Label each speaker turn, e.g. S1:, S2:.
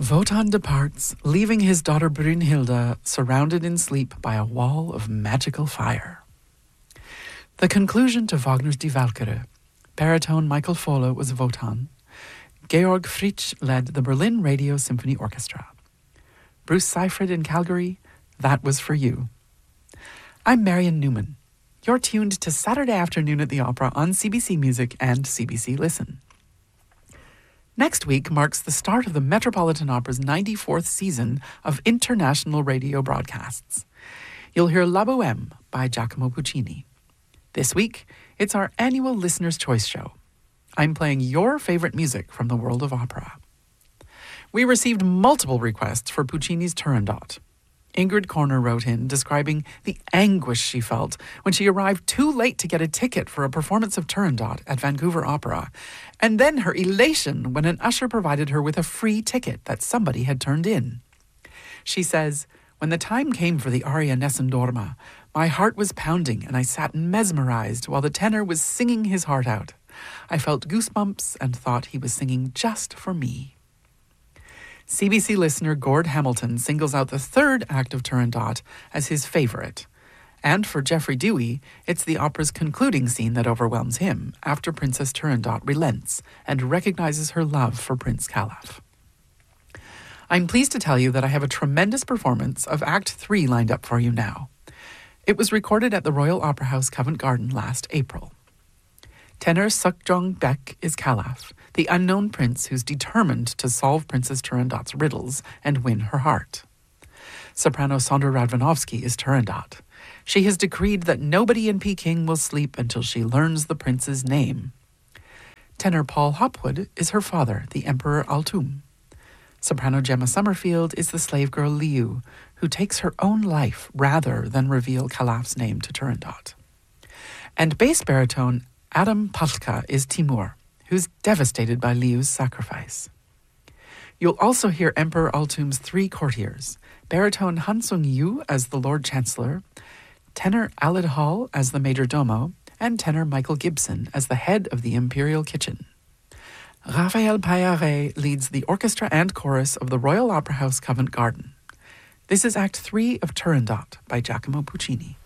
S1: Wotan departs, leaving his daughter Brünnhilde surrounded in sleep by a wall of magical fire. The conclusion to Wagner's Die Walküre. Baritone Michael Fohle was Wotan. Georg Fritsch led the Berlin Radio Symphony Orchestra. Bruce Seifried in Calgary, that was for you. I'm Marion Newman. You're tuned to Saturday Afternoon at the Opera on CBC Music and CBC Listen. Next week marks the start of the Metropolitan Opera's 94th season of international radio broadcasts. You'll hear La Bohème by Giacomo Puccini. This week, it's our annual Listener's Choice Show. I'm playing your favorite music from the world of opera. We received multiple requests for Puccini's Turandot. Ingrid Corner wrote in describing the anguish she felt when she arrived too late to get a ticket for a performance of Turandot at Vancouver Opera, and then her elation when an usher provided her with a free ticket that somebody had turned in. She says, "When the time came for the aria Nessun Dorma, my heart was pounding and I sat mesmerized while the tenor was singing his heart out. I felt goosebumps and thought he was singing just for me." CBC listener Gord Hamilton singles out the third act of Turandot as his favorite. And for Jeffrey Dewey, it's the opera's concluding scene that overwhelms him after Princess Turandot relents and recognizes her love for Prince Calaf. I'm pleased to tell you that I have a tremendous performance of Act 3 lined up for you now. It was recorded at the Royal Opera House, Covent Garden last April. Tenor Sukjong Baek is Calaf, the unknown prince who's determined to solve Princess Turandot's riddles and win her heart. Soprano Sondra Radvanovsky is Turandot. She has decreed that nobody in Peking will sleep until she learns the prince's name. Tenor Paul Hopwood is her father, the Emperor Altum. Soprano Gemma Summerfield is the slave girl Liu, who takes her own life rather than reveal Calaf's name to Turandot. And bass baritone Adam Palka is Timur, who's devastated by Liu's sacrifice. You'll also hear Emperor Altum's three courtiers, baritone Han Sung-yu as the Lord Chancellor, tenor Alid Hall as the Major Domo, and tenor Michael Gibson as the head of the Imperial Kitchen. Raphael Paillaré leads the orchestra and chorus of the Royal Opera House, Covent Garden. This is Act 3 of Turandot by Giacomo Puccini.